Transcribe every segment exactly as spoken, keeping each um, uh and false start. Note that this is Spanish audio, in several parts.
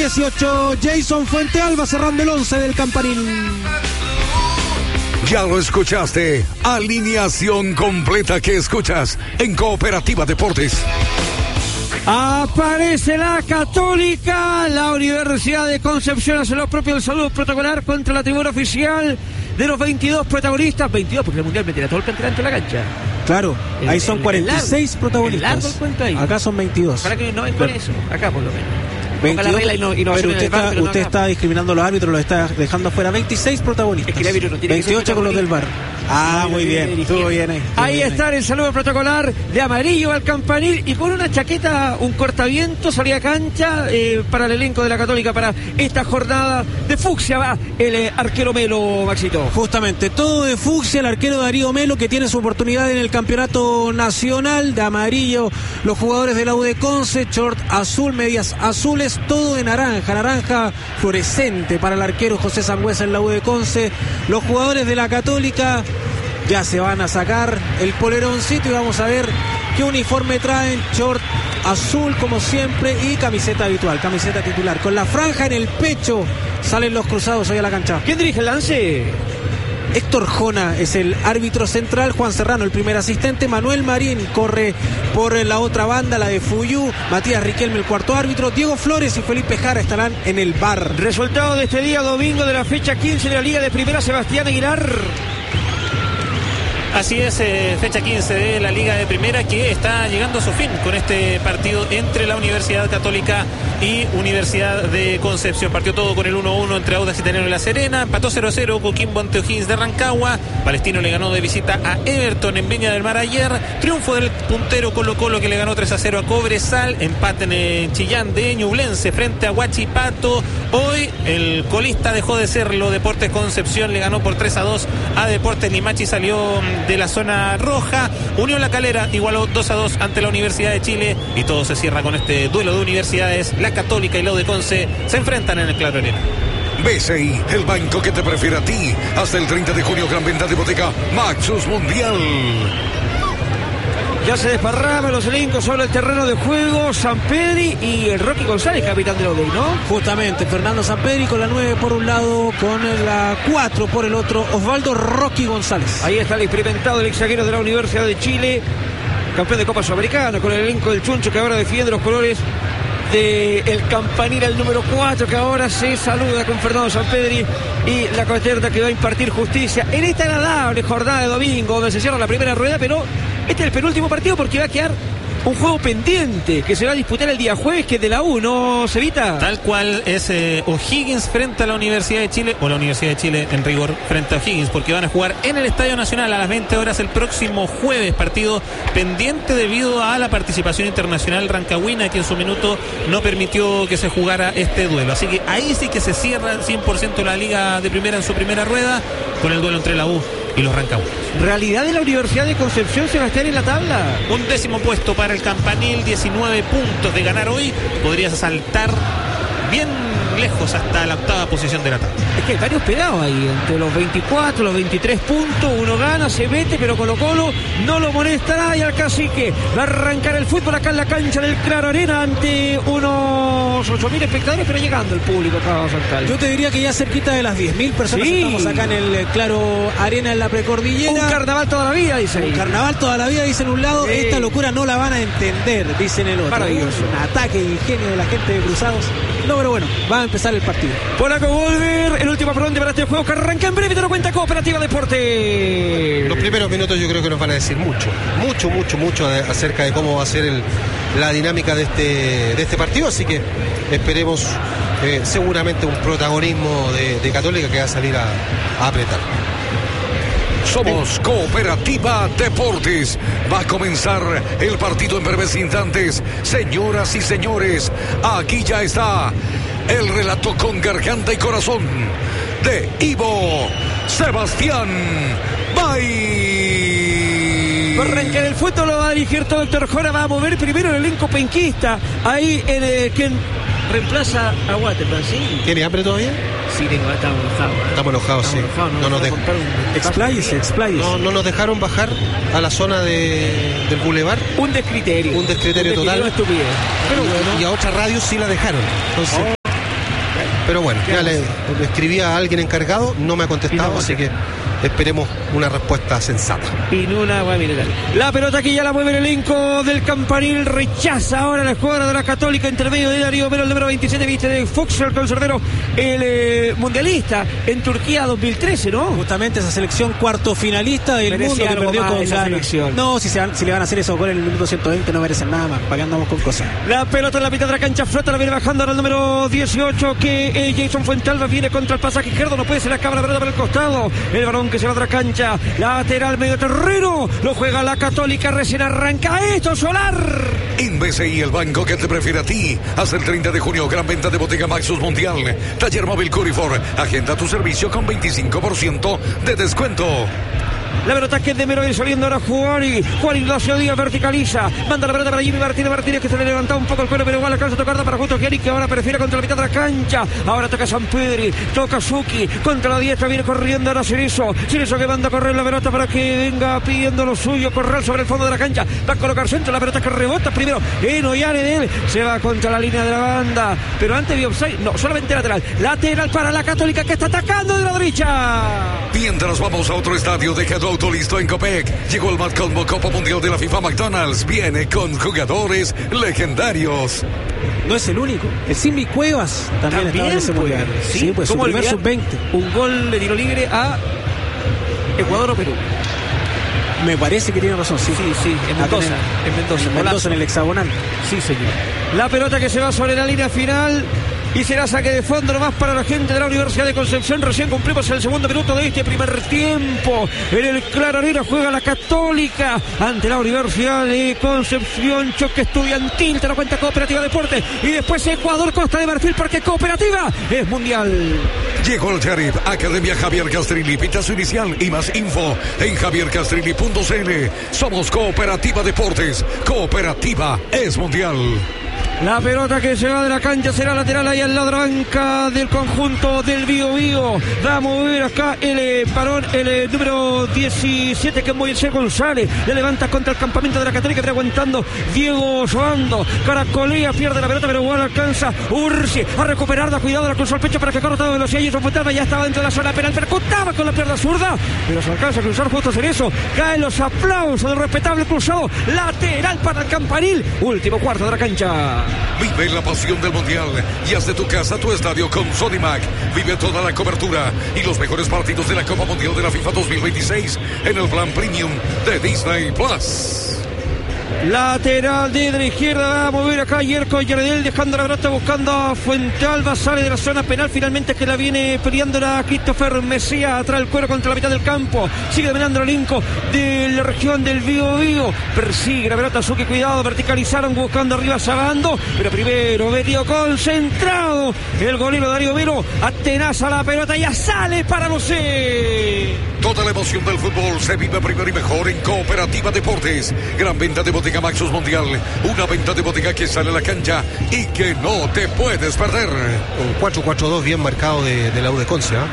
dieciocho, Jason Fuentealba cerrando el once del Campanil. Ya lo escuchaste. Alineación completa que escuchas en Cooperativa Deportes. Aparece la Católica. La Universidad de Concepción hace lo propio del saludo protocolar contra la tribuna oficial de los veintidós protagonistas. veintidós porque el Mundial me tira todo el canterano en la cancha. Claro, el, ahí son el, cuarenta y seis el protagonistas. El cuento ahí. Acá son veintidós. Para que no ven con eso. Acá por lo menos. veintidós, la regla y no, y no pero usted, está, bar, pero usted no está discriminando a los árbitros, los está dejando afuera. veintiséis protagonistas. Es que el árbitro no tiene veintiocho con los del bar. Ah, muy bien, estuvo bien ahí. Ahí está el saludo protocolar de amarillo al Campanil y con una chaqueta, un cortaviento, salida a cancha eh, para el elenco de la Católica para esta jornada de fucsia. Va el eh, arquero Melo, Maxito. Justamente, todo de fucsia, el arquero Darío Melo, que tiene su oportunidad en el campeonato nacional. De amarillo, los jugadores de la U de Conce, short azul, medias azules, todo de naranja, naranja fluorescente para el arquero José Sangüesa en la U de Conce. Los jugadores de la Católica ya se van a sacar el poleroncito y vamos a ver qué uniforme traen. Short azul como siempre y camiseta habitual, camiseta titular. Con la franja en el pecho salen los cruzados hoy a la cancha. ¿Quién dirige el lance? Héctor Jona es el árbitro central, Juan Serrano el primer asistente, Manuel Marín corre por la otra banda, la de Fuyú, Matías Riquelme el cuarto árbitro, Diego Flores y Felipe Jara estarán en el V A R. Resultado de este día domingo de la fecha quince de la Liga de Primera, Sebastián Aguilar. Así es, eh, fecha quince de la Liga de Primera que está llegando a su fin con este partido entre la Universidad Católica y Universidad de Concepción. Partió todo con el uno a uno entre Audax Italiano y La Serena, empató cero a cero Coquimbo ante O'Higgins de Rancagua, Palestino le ganó de visita a Everton en Viña del Mar ayer, triunfo del puntero Colo Colo que le ganó tres a cero a Cobresal, empate en Chillán de Ñublense frente a Huachipato. Hoy el colista dejó de serlo, Deportes Concepción le ganó por tres a dos a Deportes Limachi, salió de la zona roja. Unión La Calera igualó dos a dos ante la Universidad de Chile y todo se cierra con este duelo de universidades. La Católica y la U de Conce se enfrentan en el Claro Arena. B C I, el banco que te prefiere a ti. Hasta el treinta de junio, gran venta de hipoteca Maxus Mundial. Ya se desparraban los elencos sobre el terreno de juego. Sampedri y el Rocky González, capitán de la U D I, ¿no? Justamente, Fernando Sampedri con la nueve por un lado, con la cuatro por el otro, Osvaldo Rocky González. Ahí está el experimentado, el ex zaguero de la Universidad de Chile, campeón de Copa Sudamericana, con el elenco del Chuncho que ahora defiende los colores de el Campanil, el número cuatro, que ahora se saluda con Fernando Sampedri y la caterta que va a impartir justicia en esta agradable jornada de domingo, donde se cierra la primera rueda, pero este es el penúltimo partido porque va a quedar un juego pendiente que se va a disputar el día jueves, que es de la U, ¿no, Cevita? Tal cual es eh, O'Higgins frente a la Universidad de Chile, o la Universidad de Chile en rigor frente a O'Higgins, porque van a jugar en el Estadio Nacional a las veinte horas el próximo jueves, partido pendiente debido a la participación internacional rancagüina, que en su minuto no permitió que se jugara este duelo. Así que ahí sí que se cierra cien por ciento la Liga de Primera en su primera rueda, con el duelo entre la U y los rancagüinos. Realidad de la Universidad de Concepción, Sebastián, en la tabla. Un décimo puesto para el Campanil, diecinueve puntos de ganar hoy. Podrías saltar bien lejos hasta la octava posición de la tabla. Es que hay varios pegados ahí, entre los veinticuatro, los veintitrés puntos, uno gana, se mete, pero Colo Colo no lo molestará y al cacique va a arrancar el fútbol acá en la cancha del Claro Arena ante unos ocho mil espectadores, pero llegando el público acá a Santal. Yo te diría que ya cerquita de las diez mil personas, sí. Estamos acá en el Claro Arena en la precordillera. Un carnaval toda la vida, dicen. Un carnaval toda la vida, dicen un lado, sí. Esta locura no la van a entender, dicen el otro. Maravilloso. Un ataque de ingenio de la gente de Cruzados. No, pero bueno, va a empezar el partido. Polaco Volver, el último fronte para este juego que arranca en breve, te lo cuenta Cooperativa Deporte. Los primeros minutos yo creo que nos van a decir mucho, mucho, mucho, mucho acerca de cómo va a ser el, la dinámica de este, de este partido, así que esperemos eh, seguramente un protagonismo de, de Católica que va a salir a, a apretar. Somos Cooperativa Deportes. Va a comenzar el partido en breves instantes. Señoras y señores, aquí ya está el relato con garganta y corazón de Ivo Sebastián Bay. Va a arrancar el fútbol, lo va a dirigir todo el Torjona, va a mover primero el elenco penquista. Ahí en el que reemplaza a Waterman, ¿sí? ¿Tiene hambre todavía? Sí, tengo, estamos enojados. ¿eh? Estamos enojados, sí. Enojados, no, no nos dejaron. Expláyese, expláyese. No, no nos dejaron bajar a la zona de, del bulevar. Un descriterio. Un descriterio total. Una estupidez. Pero bueno. Y a otra radio sí la dejaron. Entonces. Oh. Pero bueno, ya le, le escribí a alguien encargado, no me ha contestado, no, así que esperemos una respuesta sensata. Y no una agua mineral. La pelota que ya la mueve el elenco del Campanil. Rechaza ahora la escuadra de la Católica. Intermedio de Darío Melo, el número veintisiete, viste, de Fuchs, el conservador, el eh, mundialista en Turquía dos mil trece, ¿no? Justamente esa selección cuarto finalista del Merecía mundo que perdió con esa selección. No, si, se van, si le van a hacer eso con el minuto ciento veinte no merecen nada más. ¿Para qué andamos con cosas? La pelota en la mitad de la cancha, flota, la viene bajando ahora el número dieciocho, que eh, Jason Fuentalba viene contra el pasaje izquierdo, no puede ser la cámara, pelota por el costado. El balón que se va a otra cancha, lateral medio terreno, lo juega la Católica, recién arranca esto, Solar. En B C I, el banco que te prefiere a ti. Hasta el treinta de junio, gran venta de Bottega Maxus Mundial. Taller móvil Curifor. Agenda tu servicio con veinticinco por ciento de descuento. La pelota que es de Mero, saliendo ahora Juari. Juari Ignacio Díaz verticaliza. Manda la pelota para Jimmy Martínez. Martínez que se le levanta un poco el cuero, pero igual alcanza a tocarla para Justo Gianni, que ahora prefiere contra la mitad de la cancha. Ahora toca San Pedri. Toca Suki. Contra la diestra viene corriendo ahora Cerezo. Cerezo que manda a correr la pelota para que venga pidiendo lo suyo. Correr sobre el fondo de la cancha. Va a colocar centro. La pelota que rebota primero. Eno y Aredel. Se va contra la línea de la banda. Pero antes vio offside. No, solamente lateral. Lateral para la Católica que está atacando de la derecha. Mientras vamos a otro estadio, deja tu auto listo en Copec. Llegó el Matcombo Copa Mundial de la FIFA. McDonald's viene con jugadores legendarios. No es el único. El Simbi Cuevas también, también estaba en ese mundial. Sí, sí, pues su primer sub veinte. Un gol de tiro libre a Ecuador o Perú. Me parece que tiene razón, sí. Sí, sí, en Mendoza. En Mendoza, en, Mendoza, en el hexagonal. Sí, señor. La pelota que se va sobre la línea final. Y será saque de fondo nomás para la gente de la Universidad de Concepción. Recién cumplimos el segundo minuto de este primer tiempo. En el Claranera juega la Católica ante la Universidad de Concepción. Choque estudiantil, te lo cuenta Cooperativa Deportes. Y después Ecuador, Costa de Marfil, porque Cooperativa es mundial. Llegó el Sheriff, Academia Javier Castrilli. Pita su inicial y más info en javier castrilli punto c l. Somos Cooperativa Deportes. Cooperativa es mundial. La pelota que se va de la cancha será lateral ahí al lado de la banca del conjunto del Bío Bío. Va a mover acá el eh, varón, el eh, número diecisiete, que es Moisés González. Le levanta contra el campamento de la Católica, pero aguantando Diego Soando. Caracolea, pierde la pelota, pero igual alcanza Ursi a recuperarla. Cuidado, la cruzó al pecho para que corra toda velocidad. Y eso Fuentalba ya estaba dentro de la zona penal. Percutaba con la pierna zurda, pero se alcanza a cruzar justo hacer eso. Caen los aplausos del respetable cruzado. Lateral para el Campanil. Último cuarto de la cancha. Vive la pasión del Mundial y haz de tu casa tu estadio con Sodimac. Vive toda la cobertura y los mejores partidos de la Copa Mundial de la FIFA dos mil veintiséis en el plan Premium de Disney Plus. Lateral de la izquierda, va a mover acá Yerko Yaredel, dejando la pelota buscando a Fuentalba, sale de la zona penal, finalmente que la viene peleando la Christopher Mesías, atrás el cuero contra la mitad del campo, sigue dominando el elenco de la región del Bío Bío, persigue la pelota Suki, cuidado, verticalizaron buscando arriba Sabando, pero primero medio concentrado, el golero Darío Melo atenaza la pelota, ya sale para no sé. Toda la emoción del fútbol se vive primero y mejor en Cooperativa Deportes. Gran venta de Bottega Maxus Mundial. Una venta de Bottega que sale a la cancha y que no te puedes perder. Un cuatro cuatro dos bien marcado de, de la U de Conce, ¿eh?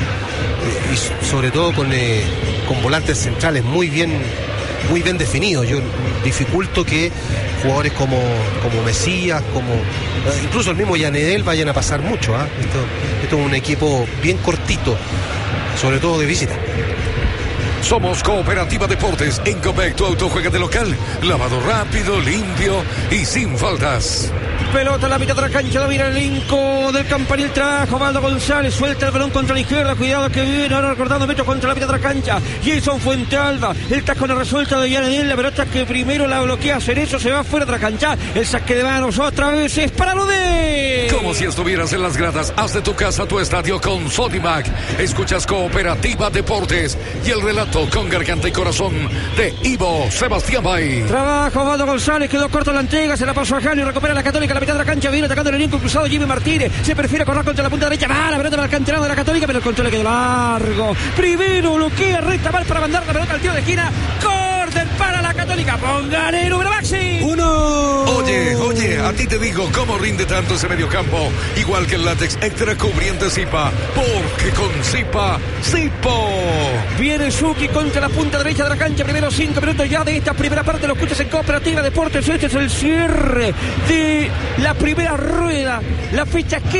Y sobre todo con, eh, con volantes centrales muy bien, muy bien definidos. Yo dificulto que jugadores como, como Mesías, como incluso el mismo Yanedel vayan a pasar mucho, ¿eh? Esto, esto es un equipo bien cortito, sobre todo de visita. Somos Cooperativa Deportes. En Copec tu auto juega de local. Lavado rápido, limpio y sin faltas. Pelota a la mitad de la cancha, domina el elenco del Campanil, trabaja Osvaldo González, suelta el balón contra la izquierda, cuidado que viene ahora recordando metros contra la mitad de la cancha. Jason Fuentalba, el taco no resuelta de Yanedel, la pelota que primero la bloquea Cerezo, se va fuera de la cancha, el saque de manos otra vez es para lo de... Como si estuvieras en las gradas, haz de tu casa tu estadio con Sodimac. Escuchas Cooperativa Deportes y el relato con garganta y corazón de Ivo Sebastián Bay. Trabaja Osvaldo González, quedó corto la entrega, se la pasó a Jani, recupera la Católica, la mitad de la cancha, viene atacando el elenco cruzado Jimmy Martínez, se prefiere correr contra la punta derecha, va la pelota para el canterano de la Católica, pero el control le quedó largo, primero bloquea recta mal para mandar la pelota al tiro de esquina, córner para la Católica, póngale número Maxi, uno. Oye, oye, a ti te digo cómo rinde tanto ese mediocampo, igual que el látex extra cubriente Zipa, porque con Zipa, Zipo. Viene Suki contra la punta derecha de la cancha, primero cinco minutos ya de esta primera parte, lo escuchas en Cooperativa Deportes, este es el cierre de la primera rueda, la fecha